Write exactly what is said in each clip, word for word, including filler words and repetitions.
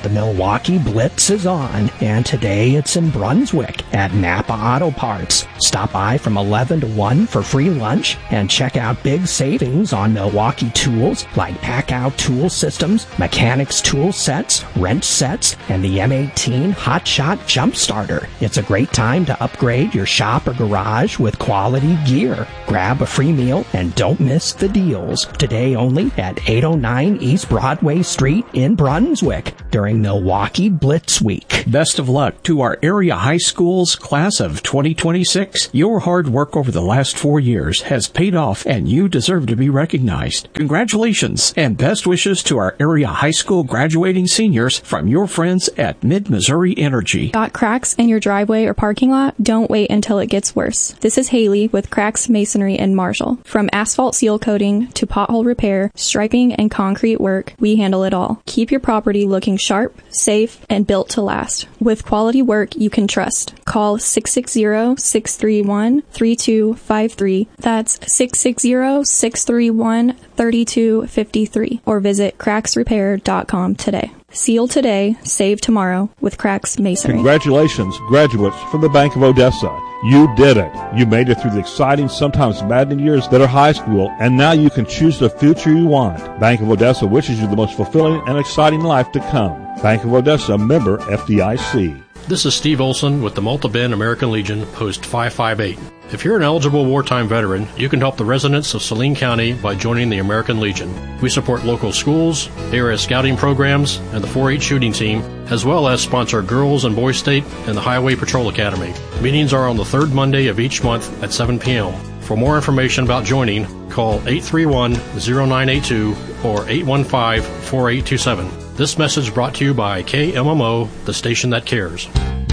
Milwaukee Blitz is on, and today it's in Brunswick at Napa Auto Parts. Stop by from eleven to one for free lunch and check out big savings on Milwaukee tools like Pack-Out tool systems, mechanics tool sets, wrench sets, and the M eighteen Hot Shot Jump Starter. It's a great time to upgrade your shop or garage with quality gear. Grab a free meal and don't miss the deals. Today only at eight oh nine East Broadway Street in Brunswick during Milwaukee Blitz Week. Best of luck to our area high schools class of twenty twenty-six. Your hard work over the last four years has paid off and you deserve to be recognized. Congratulations and best wishes to our area high school graduating seniors from your friends at Mid-Missouri Energy. Got cracks in your driveway or parking lot? Don't wait until it gets worse. This is Haley with Cracks Masonry in Marshall. From asphalt seal coating to pothole repair, striping, and concrete work, we handle it all. Keep your property looking sharp, safe, and built to last. With quality work you can trust. Call six six zero, six three one, three two five three. That's six six zero, six three one, three two five three. Or visit cracks repair dot com today. Seal today, save tomorrow with Cracks Masonry. Congratulations, graduates from the Bank of Odessa. You did it. You made it through the exciting, sometimes maddening years that are high school, and now you can choose the future you want. Bank of Odessa wishes you the most fulfilling and exciting life to come. Bank of Odessa, member F D I C. This is Steve Olson with the Multi-Bin American Legion, Post five five eight. If you're an eligible wartime veteran, you can help the residents of Saline County by joining the American Legion. We support local schools, area scouting programs, and the four H shooting team, as well as sponsor Girls and Boys State and the Highway Patrol Academy. Meetings are on the third Monday of each month at seven p.m. For more information about joining, call eight three one, zero nine eight two or eight one five, four eight two seven. This message brought to you by K M M O, the station that cares.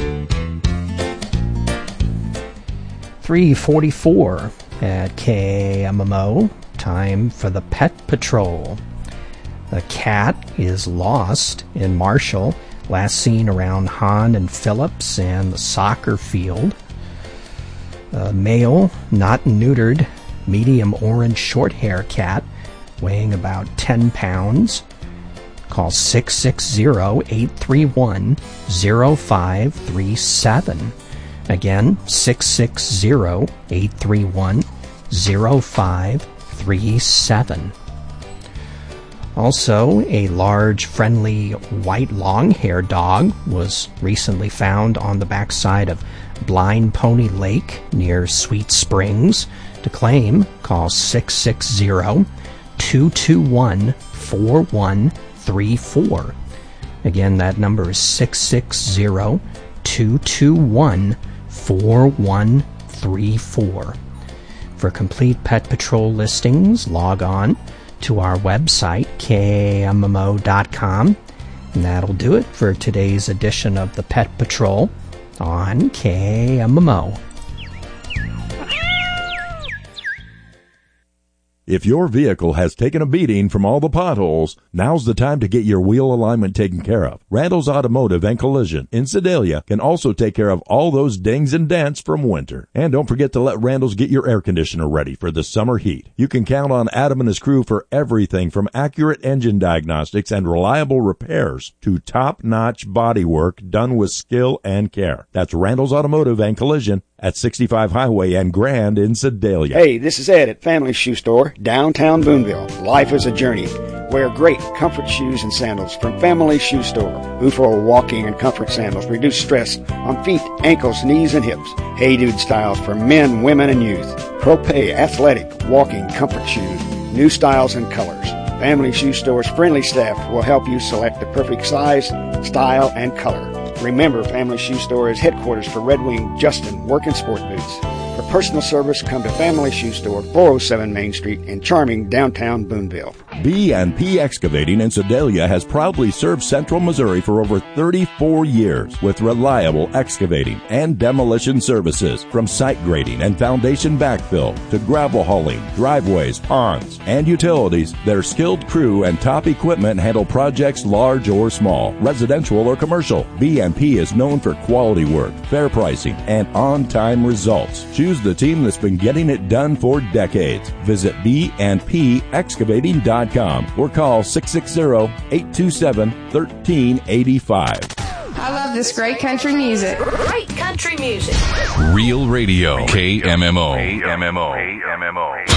three forty-four at K M M O. Time for the Pet Patrol. The cat is lost in Marshall. Last seen around Hahn and Phillips and the soccer field. A male, not neutered, medium orange short hair cat weighing about ten pounds. Call six six zero, eight three one, zero five three seven. Again, six six zero, eight three one, zero five three seven. Also, a large, friendly, white long-haired dog was recently found on the backside of Blind Pony Lake near Sweet Springs. To claim, call six six zero, two two one, four one three four. Again, that number is six six zero, two two one, four one three four. For complete Pet Patrol listings, log on to our website, K M M O dot com. And that'll do it for today's edition of the Pet Patrol on K M M O. If your vehicle has taken a beating from all the potholes, now's the time to get your wheel alignment taken care of. Randall's Automotive and Collision in Sedalia can also take care of all those dings and dents from winter. And don't forget to let Randall's get your air conditioner ready for the summer heat. You can count on Adam and his crew for everything from accurate engine diagnostics and reliable repairs to top-notch body work done with skill and care. That's Randall's Automotive and Collision at sixty-five Highway and Grand in Sedalia. Hey, this is Ed at Family Shoe Store, downtown Boonville. Life is a journey. Wear great comfort shoes and sandals from Family Shoe Store. Ufo walking and comfort sandals reduce stress on feet, ankles, knees, and hips. Hey Dude styles for men, women, and youth. Propay athletic walking comfort shoes. New styles and colors. Family Shoe Store's friendly staff will help you select the perfect size, style, and color. Remember, Family Shoe Store is headquarters for Red Wing Justin Work and Sport Boots. For personal service, come to Family Shoe Store, four oh seven Main Street in charming downtown Boonville. B and P Excavating in Sedalia has proudly served Central Missouri for over thirty-four years with reliable excavating and demolition services. From site grading and foundation backfill to gravel hauling, driveways, ponds, and utilities, their skilled crew and top equipment handle projects large or small, residential or commercial. B and P is known for quality work, fair pricing, and on-time results. Choose the team that's been getting it done for decades. Visit B and P excavating dot dot com or call six six zero, eight two seven, one three eight five. I love this great country music. Great country music. Real Radio. K M M O. K M M O. K M M O.